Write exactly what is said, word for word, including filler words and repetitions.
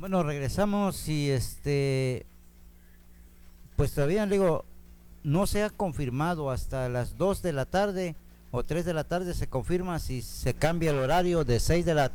Bueno, regresamos y este, pues todavía digo, no se ha confirmado hasta las dos de la tarde o tres de la tarde se confirma si se cambia el horario de seis de la